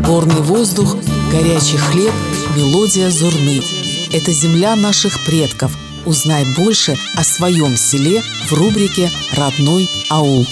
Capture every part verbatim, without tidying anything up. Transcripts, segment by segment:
Горный воздух, горячий хлеб, мелодия Зурны. Это земля наших предков. Узнай больше о своем селе в рубрике «Родной аул».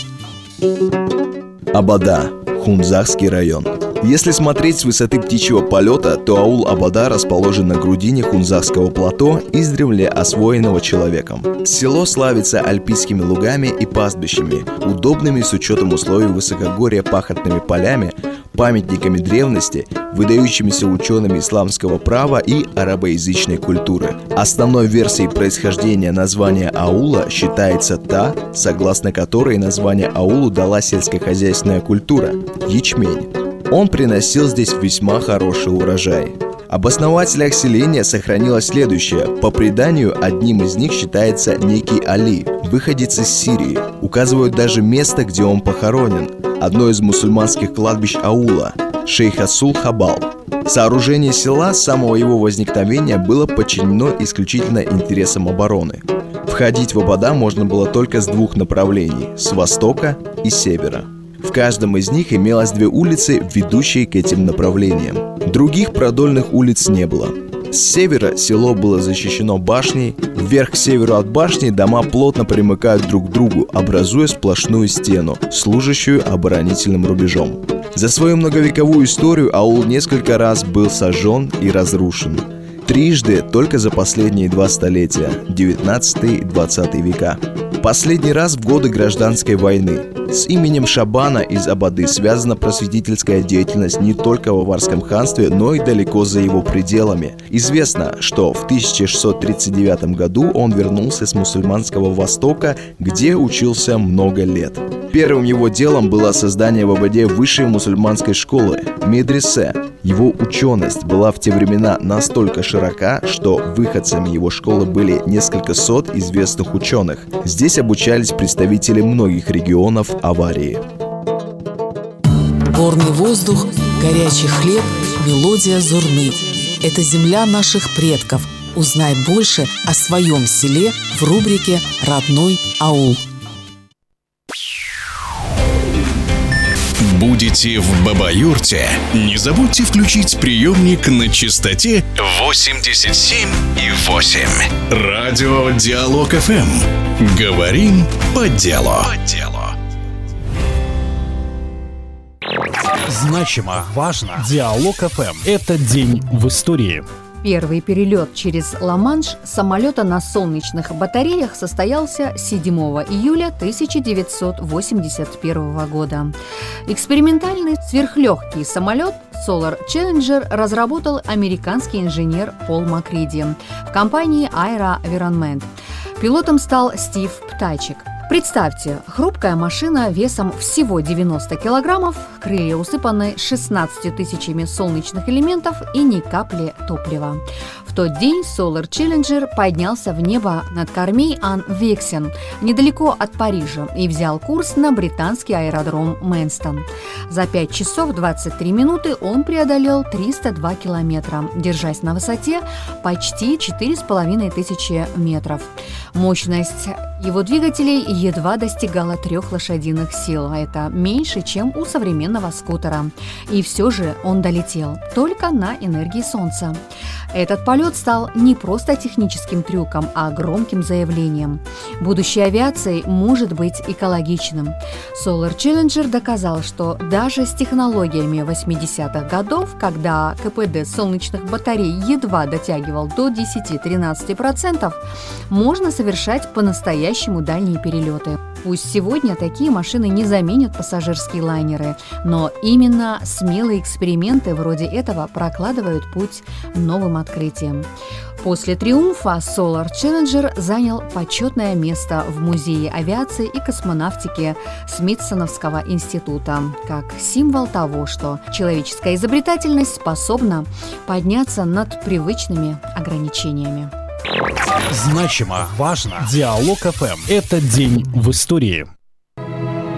Абада, Хунзахский район. Если смотреть с высоты птичьего полета, то аул Абада расположен на грудине Хунзахского плато, издревле освоенного человеком. Село славится альпийскими лугами и пастбищами, удобными с учетом условий высокогорья пахотными полями, памятниками древности, выдающимися учеными исламского права и арабоязычной культуры. Основной версией происхождения названия аула считается та, согласно которой название аулу дала сельскохозяйственная культура – ячмень. Он приносил здесь весьма хороший урожай. Об основателях селения сохранилось следующее. По преданию, одним из них считается некий Али, выходец из Сирии. Указывают даже место, где он похоронен. Одно из мусульманских кладбищ аула – Шейх Асул-Хабал. Сооружение села с самого его возникновения было подчинено исключительно интересам обороны. Входить в Абада можно было только с двух направлений – с востока и севера. В каждом из них имелось две улицы, ведущие к этим направлениям. Других продольных улиц не было. С севера село было защищено башней, вверх к северу от башни дома плотно примыкают друг к другу, образуя сплошную стену, служащую оборонительным рубежом. За свою многовековую историю аул несколько раз был сожжен и разрушен. Трижды только за последние два столетия – девятнадцатый и двадцатый века. Последний раз в годы гражданской войны. С именем Шабана из Абады связана просветительская деятельность не только в Аварском ханстве, но и далеко за его пределами. Известно, что в тысяча шестьсот тридцать девятом году он вернулся с мусульманского Востока, где учился много лет. Первым его делом было создание в Абаде высшей мусульманской школы – медресе. Его ученость была в те времена настолько широка, что выходцами его школы были несколько сот известных ученых. Здесь обучались представители многих регионов Аварии. Горный воздух, горячий хлеб, мелодия Зурны. Это земля наших предков. Узнай больше о своем селе в рубрике «Родной аул». Будете в Бабаюрте? Не забудьте включить приемник на частоте восемьдесят семь и восемь. Радио Диалог эф эм. Говорим по делу. По делу. Значимо, важно. Диалог эф эм. Это день в истории. Первый перелет через Ла-Манш самолета на солнечных батареях состоялся седьмого июля тысяча девятьсот восемьдесят первого года. Экспериментальный сверхлегкий самолет Solar Challenger разработал американский инженер Пол Макриди в компании Aero-Vironment. Пилотом стал Стив Птачек. Представьте, хрупкая машина весом всего девяносто килограммов, крылья усыпаны шестнадцатью тысячами солнечных элементов и ни капли топлива. В тот день Solar Challenger поднялся в небо над Кармей-ан-Вексен, недалеко от Парижа, и взял курс на британский аэродром Мэнстон. За пять часов двадцать три минуты он преодолел триста два километра, держась на высоте почти четыре с половиной тысячи метров. Мощность его двигателей едва достигала трех лошадиных сил, а это меньше, чем у современного скутера. И все же он долетел только на энергии Солнца. Этот полет стал не просто техническим трюком, а громким заявлением. Будущее авиации может быть экологичным. Solar Challenger доказал, что даже с технологиями восьмидесятых годов, когда ка пэ дэ солнечных батарей едва дотягивал до десять-тринадцать процентов, можно совершать по-настоящему дальние перелеты. Пусть сегодня такие машины не заменят пассажирские лайнеры, но именно смелые эксперименты вроде этого прокладывают путь новым открытиям. После триумфа Solar Challenger занял почетное место в Музее авиации и космонавтики Смитсоновского института, как символ того, что человеческая изобретательность способна подняться над привычными ограничениями. Значимо, важно. Диалог эф эм. Это день в истории.